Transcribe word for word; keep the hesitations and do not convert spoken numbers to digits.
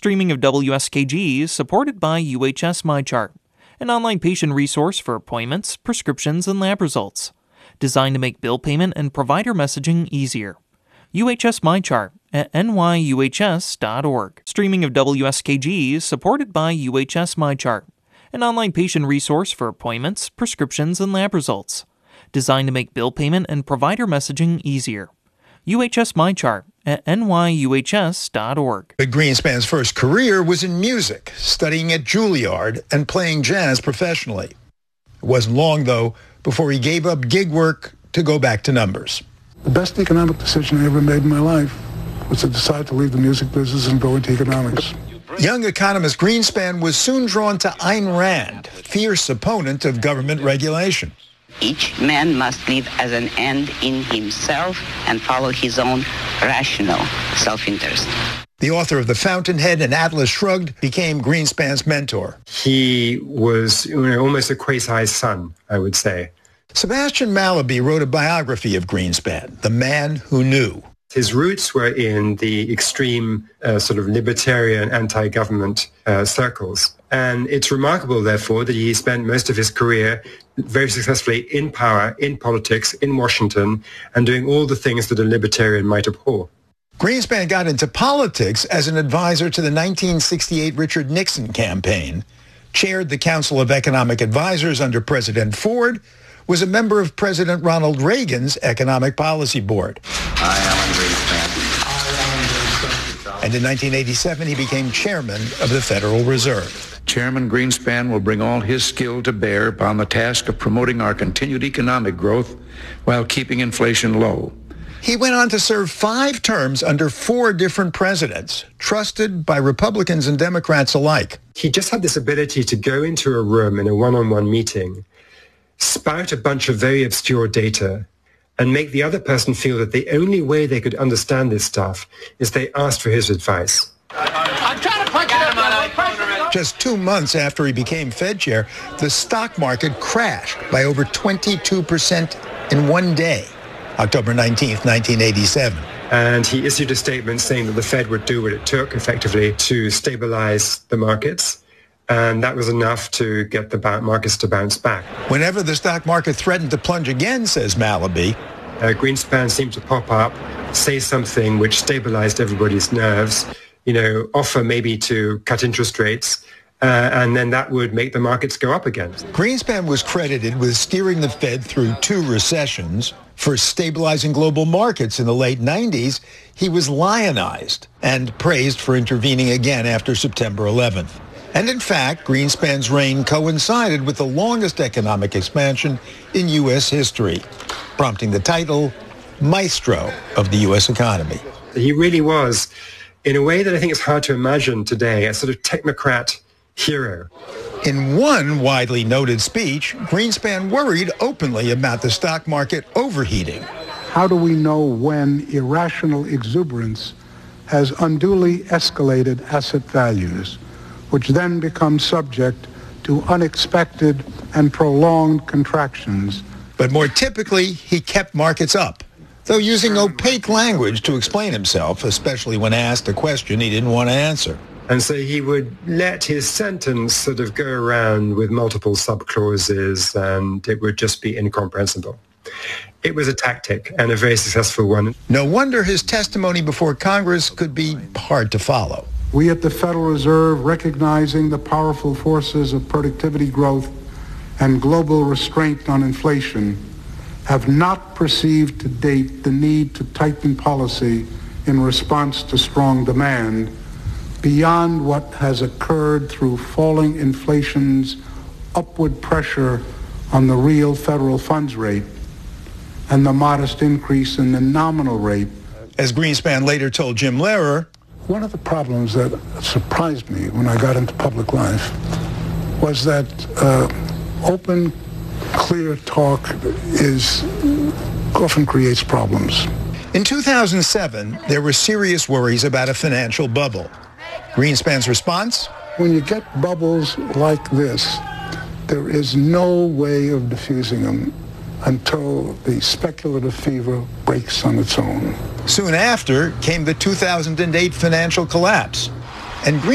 Streaming of W S K G is supported by U H S MyChart, an online patient resource for appointments, prescriptions, and lab results, designed to make bill payment and provider messaging easier. U H S MyChart at N Y U H S dot org. Streaming of W S K G is supported by U H S MyChart, an online patient resource for appointments, prescriptions, and lab results, designed to make bill payment and provider messaging easier. U H S MyChart at N Y U H S dot org. But Greenspan's first career was in music, studying at Juilliard and playing jazz professionally. It wasn't long, though, before he gave up gig work to go back to numbers. The best economic decision I ever made in my life was to decide to leave the music business and go into economics. Young economist Greenspan was soon drawn to Ayn Rand, fierce opponent of government regulation. Each man must live as an end in himself and follow his own rational self-interest. The author of The Fountainhead and Atlas Shrugged became Greenspan's mentor. He was, you know, almost a quasi-son, I would say. Sebastian Mallaby wrote a biography of Greenspan, The Man Who Knew. His roots were in the extreme uh, sort of libertarian anti-government uh, circles. And it's remarkable, therefore, that he spent most of his career very successfully in power, in politics, in Washington, and doing all the things that a libertarian might abhor. Greenspan got into politics as an advisor to the nineteen sixty-eight Richard Nixon campaign, chaired the Council of Economic Advisors under President Ford, was a member of President Ronald Reagan's Economic Policy Board. I, Alan Greenspan. And in nineteen eighty-seven, he became chairman of the Federal Reserve. Chairman Greenspan will bring all his skill to bear upon the task of promoting our continued economic growth while keeping inflation low. He went on to serve five terms under four different presidents, trusted by Republicans and Democrats alike. He just had this ability to go into a room in a one-on-one meeting, spout a bunch of very obscure data, and make the other person feel that the only way they could understand this stuff is they asked for his advice. I'm trying to punch it up. Just two months after he became Fed chair, the stock market crashed by over twenty-two percent in one day, October nineteenth, nineteen eighty-seven. And he issued a statement saying that the Fed would do what it took, effectively, to stabilize the markets. And that was enough to get the markets to bounce back. Whenever the stock market threatened to plunge again, says Mallaby, uh, Greenspan seemed to pop up, say something which stabilized everybody's nerves, you know, offer maybe to cut interest rates, uh, and then that would make the markets go up again. Greenspan was credited with steering the Fed through two recessions. For stabilizing global markets in the late nineties, he was lionized and praised for intervening again after September eleventh. And in fact, Greenspan's reign coincided with the longest economic expansion in U S history, prompting the title Maestro of the U S economy. He really was, in a way that I think is hard to imagine today, a sort of technocrat hero. In one widely noted speech, Greenspan worried openly about the stock market overheating. How do we know when irrational exuberance has unduly escalated asset values, which then become subject to unexpected and prolonged contractions? But more typically, he kept markets up, though using opaque language to explain himself, especially when asked a question he didn't want to answer. And so he would let his sentence sort of go around with multiple subclauses, and it would just be incomprehensible. It was a tactic, and a very successful one. No wonder his testimony before Congress could be hard to follow. We at the Federal Reserve, recognizing the powerful forces of productivity growth and global restraint on inflation, have not perceived to date the need to tighten policy in response to strong demand beyond what has occurred through falling inflation's upward pressure on the real federal funds rate and the modest increase in the nominal rate. As Greenspan later told Jim Lehrer, one of the problems that surprised me when I got into public life was that uh, open, clear talk is often creates problems. In two thousand seven, there were serious worries about a financial bubble. Greenspan's response? When you get bubbles like this, there is no way of diffusing them until the speculative fever breaks on its own. Soon after came the two thousand eight financial collapse, and